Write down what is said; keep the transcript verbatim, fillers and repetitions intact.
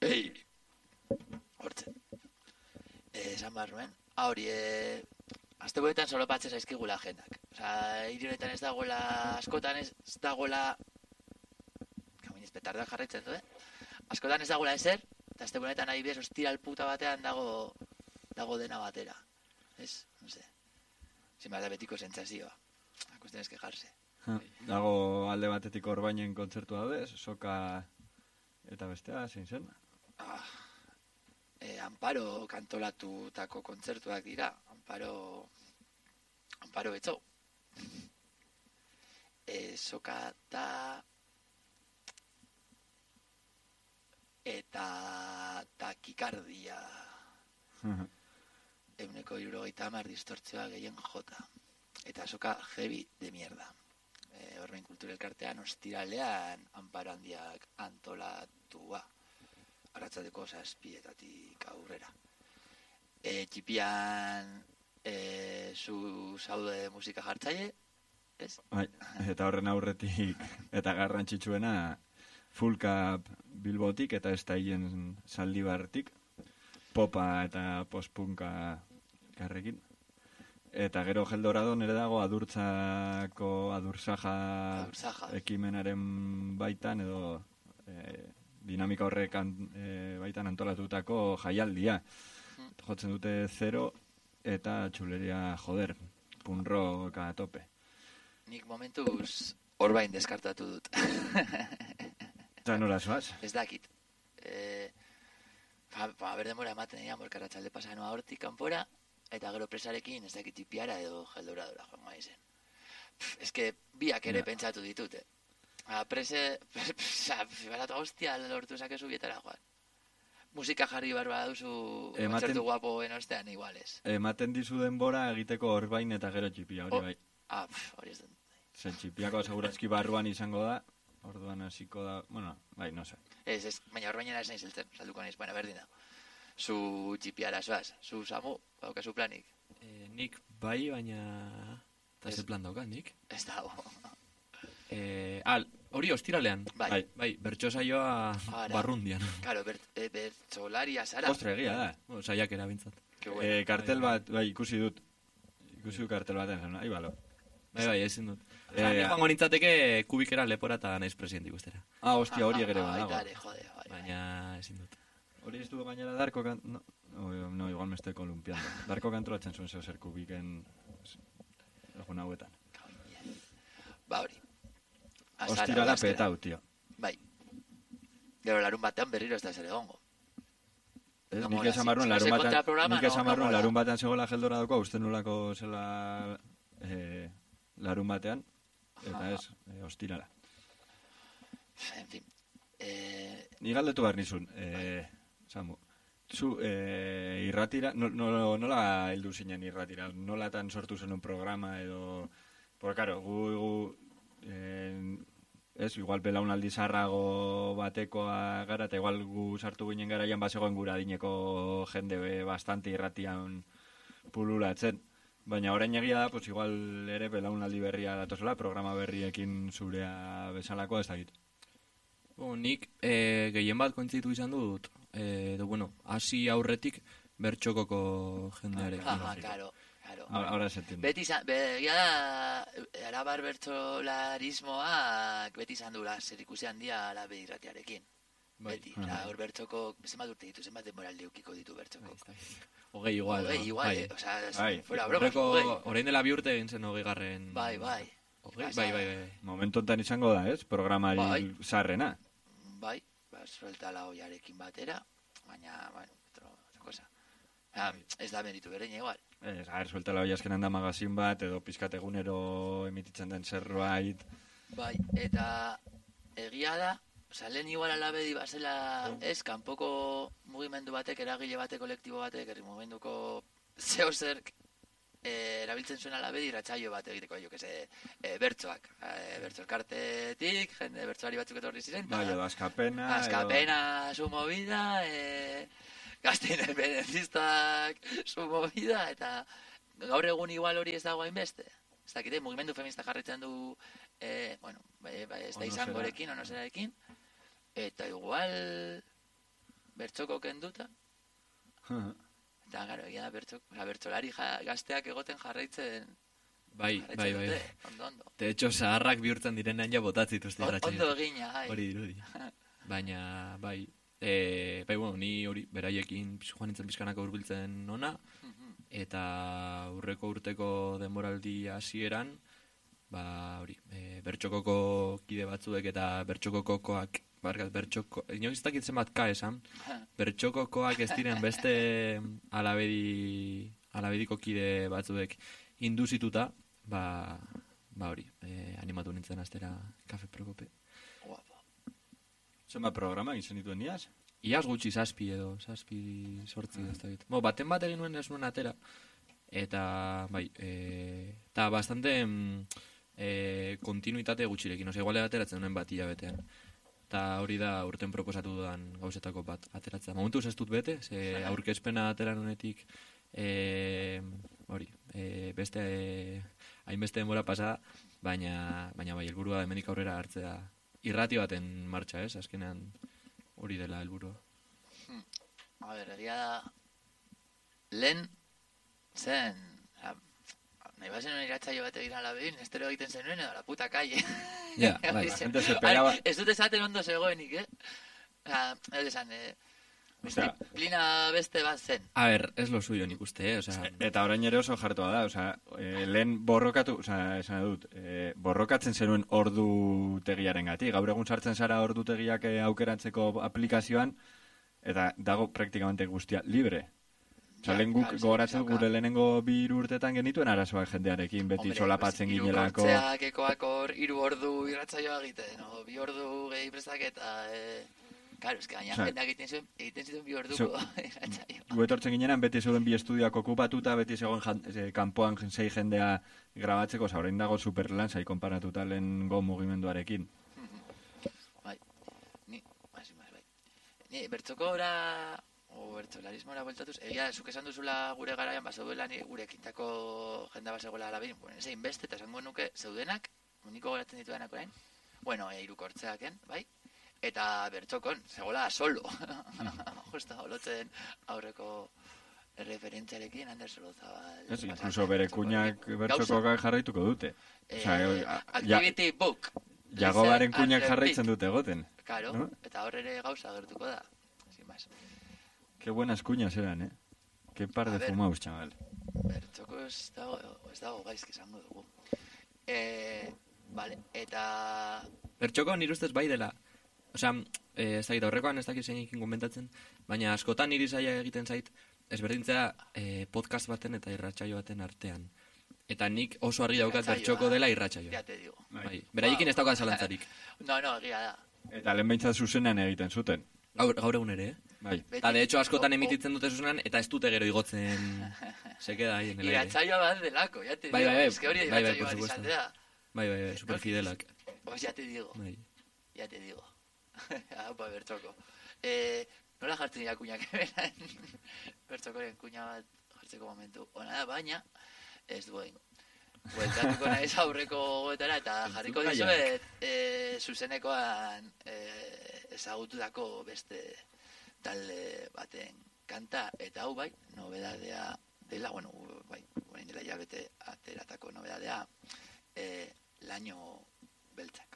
Ei, hortzen. Esan behar nuen, hori, e, azte buetan solo patxe zaizkigula agendak. Osa, hiri honetan ez dagoela, askotan ez dagoela, kaminez petarda jarraitzen du, eh? Askotan ez dagoela ezer, eta azte buetan nahi bez, ostiral puta batean dago, dago dena batera. Ez? No sé. Sin behar da betiko sentsazioa. La cuestión es quejarse. Dago alde batetik Orbainen kontzertu daude, soka eta bestea, zein zen? Ah, eh, Amparo kantolatutako kontzertuak dira. Amparo... Amparo betxo. Eh, soka da... Eta... Takikardia. Euneko hirurogeita hamar distortzioa gehien jota. Eta soka heavy de mierda. E, Orbain Kultura Elkartean ostiralean Amparo handiak antolatua. Arratsaldeko zazpietatik aurrera. E, txipian e, zu zaude musika jartzaile, ez? Bai, eta horren aurretik, eta garrantzitsuena, Full Cup Bilbotik eta Estaien Zaldibartik, popa eta postpunka karrekin. Eta gero Geldorado nire dago adurtzako adurzaja, Adurzaja. ekimenaren baitan edo e, dinamika horrek an, e, baitan antolatutako jaialdia. Hmm. Jotzen dute zero eta txuleria joder, punroka tope. Nik momentuz Orbain deskartatu dut. Eta nola zoaz? Ez dakit. E, ba, ba, berdemora ematen dira, morkaratxalde pasanoa hortik kanpora, eta gero presarekin ez dakit tipiara edo Geldoradora joango izen. Ez que biak ere Ja. pentsatu ditute. A, prese, presa, baratu hostia lortu zakezu bietara joan. Musika jarri barba duzu Ematen- kontzertu guapoen ostean iguales. Ematen dizu denbora egiteko Orbain eta gero txipia, hori Oh. bai. Ah, pf, hori ez dut. Zen txipiako segurazki barruan izango da, orduan hasiko da, bueno, bai, no sé. Ez, ez, baina Orbainera ez nahi zeltzen, salduko naiz, baina berdin da. Zu txipiara zoaz, zu Samu, daukazu planik. Eh, nik bai, baina... Eta Ez- ze plan daukat, nik? Ez dago. Eh, al, hori ostiralean. Bai. Bai. Bai, bertso saioa Ara. barrundian. Karo, bert, e, bertzolaria zara. Ostre, egia da. Bueno, saiak erabiltzat. Ke bueno. Eh, kartel bat, bai, ikusi dut. Ikusi dut kartel baten, zen, ahi balo. Bai, bai, ezin dut. Eh, Eh, joango nintzateke kubikera lepora eta naiz presidente ikustera. Ah, hostia, hori ere Ah, badago. baita ere, jode, bai, bai. Baina ezin dut. Hori ez du gainera Darko kan... No, no, no, igual me estoy columpiando. Darko kantolatzen zuen zeu zer kubiken egun hauetan. Ba hori. Azara, Ostirala udazkera. petau, tio. Bai. Gero larun batean berriro ez da zer egongo. Ez, No nik mola, esan si- barruan si larun ese batean, kontraprograma nik no- esan no barruan mola. larun batean zegoela Geldoradoko, uste nolako zela eh, larun batean, eta Aha. ez, eh, ostirala. En fin. Eh, Ni galdetu behar nizun, eh, Samu, zu eh, irratira, no, no, nola heldu zinen irratira, nolatan sortu zen un programa edo, porque claro, gu, gu eh, ez, igual belaunaldi zarrago batekoa gara, eta igual gu sartu ginen garaian bazegoen gura dineko jende be bastante irratian pululatzen. Baina orain egia da, pues igual ere belaunaldi berria datozela, programa berriekin zurea bezalakoa ez dakit. Bueno, nik eh, gehien bat kontzitu izan dut, eh, edo, bueno, hasi aurretik bertxokoko jendearekin. Aha, karo, karo. Ahora, ahora se entiende. Beti izan, be, ya da, arabar bertsolarismoak beti izan dula zer ikusi handia alabe irratiarekin. Bai. Beti, Aha. oza, hor bertxoko, zenbat urte ditu, zenbat demoraldi ukiko ditu bertxoko. Hogei igual. Hogei, no? igual, bai. eh, oza, ez- Bai. fuera bromas, Aurreko, hogei. orain dela bi urte egin zen hogei garren... Bai, bai. Hogei, bai, bai, bai. Momentu enten izango da, ez? Programari Bai. zarrena. Bai, ba, suelta la oiarekin batera, baina, bueno, otro, otra cosa. Ah, ez da meritu berdin igual. Ez, a ver, suelta la olla eskenan da magazin bat, edo pizkat egunero emititzen den zerbait. Bai, eta egia da, oza, lehen igual alabedi bazela, ez, kanpoko mugimendu batek, eragile batek, kolektibo batek, herri mugimenduko zeo zerk, eh, erabiltzen zuen alabedi irratsaio bat egiteko, jo, que se, eh, bertsoak, eh, bertso elkartetik, jende bertsoari batzuk etorri ziren, Bai, edo askapena. Azkapena, su movida, eh, gazte independentistak, su movida, eta gaur egun igual hori ez dago hainbeste. Ez dakite, mugimendu feminista jarritzen du, eh, bueno, bai, bai, ez da Ono izangorekin, zera. ono zerarekin, eta igual bertxoko kenduta, eta, gara, egia da, bertxok, oza, bertxolari ja, gazteak egoten jarraitzen, Bai, jarraitzen bai, bai. dute, ondo, ondo. De hecho, zaharrak bihurtzen direnean ja botatzituzte On- irratsaioa. Ondo egina, hai. Hori dirudi. Baina, bai, e, bai, bueno, ni hori, beraiekin pix- joan nintzen pixkanaka hurbiltzen nona, eta aurreko urteko denboraldi hasieran, ba, hori, e, bertxokoko kide batzuek eta bertxokokoak, barkat, bertxoko, inoiz ez dakit zenbat ka esan, bertxokokoak ez diren beste alabedi, alabediko kide batzuek induzituta, ba, ba hori, e, animatu nintzen astera Kafe Prokope. Guapo. Zenbat programa izan dituen niaz? Iaz gutxi zazpi edo, zazpi sortzi ez dakit. Bo, baten bat egin nuen ez nuen atera, eta, bai, e, eta bastante mm, e, kontinuitate gutxirekin, oza, igual ateratzen nuen bat hilabetean. Eta hori da urten proposatu dudan gauzetako bat ateratzea. Momentuz ez dut bete, ze aurkezpena atera nunetik, e, hori, e, beste, e, hainbeste denbora pasa, baina, baina bai, helburua hemendik aurrera hartzea irrati baten martxa, ez? Azkenean hori dela helburua. Hmm. A ber, egia da, lehen zen, a, nahi bazen un iratzaio bat egin alabedin, estero egiten zenuen edo la puta calle. Ja, bai, la gente se pegaba. Ez dut esaten ondo zegoenik, eh? Osa, ez esan, eh, Osea, disciplina beste bat zen. A ber, ez lo suyo nik uste, eh? Osea, Eta orain ere oso jartua da, osea, e, lehen borrokatu, osea, esan dut, e, borrokatzen zenuen ordutegiaren gati. Gaur egun sartzen zara ordutegiak e, aukeratzeko aplikazioan, eta dago praktikamente guztia libre. Osea, Ja, lehen guk claro, gogoratzen dauka. gure lehenengo bi hiru urtetan genituen arazoak jendearekin, beti Hombre, solapatzen pues, ginelako. Hiru kortzeak ekoak hor, hiru ordu irratzaioa egiten, no? Bi ordu gehi prestaketa, eh... Claro, es que gaina Osea, jendeak egiten zuen, egiten zituen bi orduko Zu- irratzaioa. Gu etortzen ginenan, beti zeuden bi estudioak okupatuta, beti zegoen jan, e, kanpoan sei jendea grabatzeko, oza, orain dago superlan, zai konparatuta lehengo mugimenduarekin. Bai, ni, más, más, bai. Ni, bertzokora, o bertzolarismora bueltatuz, egia, zuk esan duzula gure garaian, bazeudela ni gure ekintako jenda bazegoela alabin, bueno, zein beste, eta esango nuke, zeudenak, uniko goratzen dituenak orain, bueno, e, irukortzeaken, bai, eta bertxokon, zegoela solo, justa, olotzen aurreko referentziarekin, Ander Solozabal. Ez, incluso bere kuñak bertxokokak jarraituko dute. Eh, Osea, e, a- ja- activity book. Jagobaren Listen kuñak and jarraitzen repeat. dute egoten. Claro, ¿no? eta hor ere gauza gertuko da. Sin más. Qué buenas cuñas eran, eh? Qué par A de ver. fumaus, chaval. Bertxoko ez dago, ez dago gaizki izango dugu. Eh, vale, eta... bertxoko nire ustez bai dela. Osea, eh, ez dakit aurrekoan ez dakit zeinekin komentatzen, baina askotan niri zaila egiten zait, ezberdintzea eh, podcast baten eta irratsaio baten artean. Eta nik oso argi daukat Irratsaioa. bertxoko dela irratsaioa. Ya te digo. Bai, beraiekin ez daukat zalantzarik. No, no, egia da. Eta lehen behintzat zuzenean egiten zuten. Gaur, gaur egun ere, eh? Bai. Eta de hecho askotan o- o- emititzen dute zuzenan eta ez dute gero igotzen se queda ahí en el aire. Iratzaioa bat delako, ya te Bai, digo. bai, bai. Es que hori Bai, bai, iratzaio por bat supuesto. izatea. Bai, bai, bai, superfidelak. Pues ya te digo, Bai. ya te digo. Haupa, bertxoko. Eh, nola jartzen dira kuñak hemen? Bertxokoren kuña bat jartzeko momentu. Ona da, baina, ez du egingo. Bueltatuko naiz aurreko goetara eta jarriko Entzun dizuet eh, zuzenekoan eh, ezagututako beste talde baten kanta, eta hau bai, nobedadea dela, bueno, bai, orain dela hilabete ateratako nobedadea, eh, laino beltzak.